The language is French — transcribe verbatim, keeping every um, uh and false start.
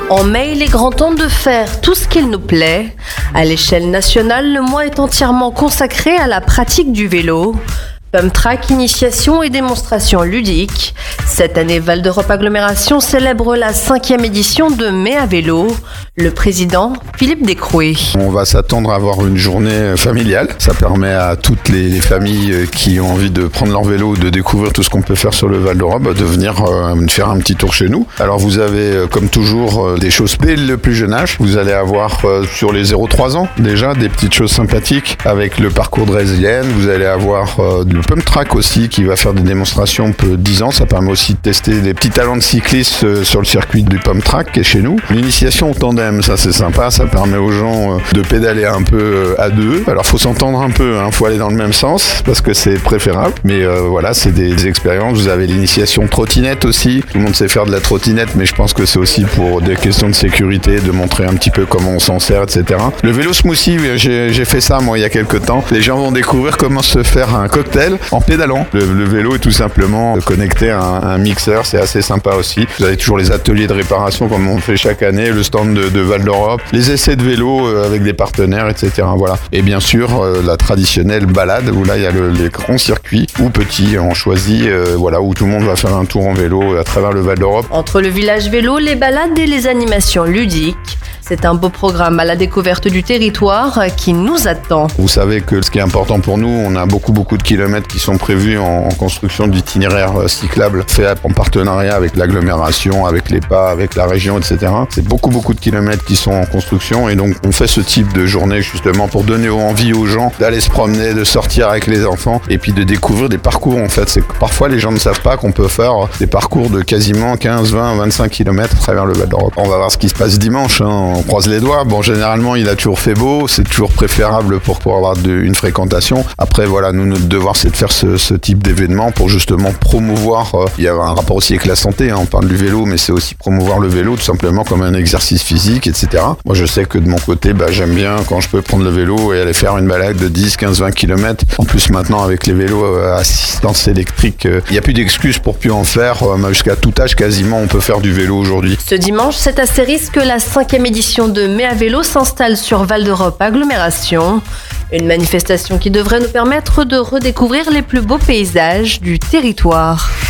En mai, il est grand temps de faire tout ce qu'il nous plaît. À l'échelle nationale, le mois est entièrement consacré à la pratique du vélo. Pump track, initiation et démonstration ludique. Cette année, Val d'Europe Agglomération célèbre la cinquième édition de Mai à vélo. Le président, Philippe Descrouet. On va s'attendre à avoir une journée familiale. Ça permet à toutes les, les familles qui ont envie de prendre leur vélo, de découvrir tout ce qu'on peut faire sur le Val d'Europe, de venir euh, faire un petit tour chez nous. Alors vous avez, euh, comme toujours, euh, des choses dès le plus jeune âge. Vous allez avoir euh, sur les zéro trois ans déjà des petites choses sympathiques avec le parcours de Résilienne. Vous allez avoir euh, le pump track aussi qui va faire des démonstrations peu dix ans. Ça permet aussi de tester des petits talents de cyclistes euh, sur le circuit du pump track qui est chez nous. L'initiation au tandem, ça c'est sympa, ça permet aux gens euh, de pédaler un peu euh, à deux. Alors faut s'entendre un peu, hein, faut aller dans le même sens parce que c'est préférable. Mais euh, voilà, c'est des, des expériences. Vous avez l'initiation trottinette aussi. Tout le monde sait faire de la trottinette, mais je pense que c'est aussi pour des questions de sécurité, de montrer un petit peu comment on s'en sert, et cetera. Le vélo smoothie, j'ai, j'ai fait ça moi il y a quelques temps. Les gens vont découvrir comment se faire un cocktail en pédalant. Le, le vélo est tout simplement connecté à un, un mixeur, c'est assez sympa aussi. Vous avez toujours les ateliers de réparation comme on fait chaque année, le stand de, de Val d'Europe, les essais de vélo avec des partenaires, et cetera. Voilà. Et bien sûr, euh, la traditionnelle balade où là il y a le, les grands circuits ou petits, on choisit, euh, voilà, où tout le monde va faire un tour en vélo à travers le Val d'Europe. Entre le village vélo, les balades et les animations ludiques, c'est un beau programme à la découverte du territoire qui nous attend. Vous savez que ce qui est important pour nous, on a beaucoup beaucoup de kilomètres qui sont prévus en, en construction d'itinéraires cyclables faits en partenariat avec l'agglomération, avec l'E P A, avec la région, et cetera. C'est beaucoup beaucoup de kilomètres qui sont en construction et donc on fait ce type de journée justement pour donner envie aux gens d'aller se promener, de sortir avec les enfants et puis de découvrir des parcours en fait. C'est que parfois les gens ne savent pas qu'on peut faire des parcours de quasiment quinze, vingt, vingt-cinq kilomètres à travers le Val d'Europe. On va voir ce qui se passe dimanche, hein. On croise les doigts. Bon, généralement, il a toujours fait beau. C'est toujours préférable pour pouvoir avoir de, une fréquentation. Après, voilà, nous, notre devoir, c'est de faire ce, ce type d'événement pour justement promouvoir. Euh, il y a un rapport aussi avec la santé. Hein, on parle du vélo, mais c'est aussi promouvoir le vélo tout simplement comme un exercice physique, et cetera. Moi, je sais que de mon côté, bah, j'aime bien quand je peux prendre le vélo et aller faire une balade de dix, quinze, vingt kilomètres. En plus, maintenant, avec les vélos à assistance électrique, il euh, n'y a plus d'excuses pour plus en faire. Euh, jusqu'à tout âge, quasiment, on peut faire du vélo aujourd'hui. Ce dimanche, c'est à Céris que la cinquième édition de Mai à vélo s'installe sur Val d'Europe Agglomération. Une manifestation qui devrait nous permettre de redécouvrir les plus beaux paysages du territoire.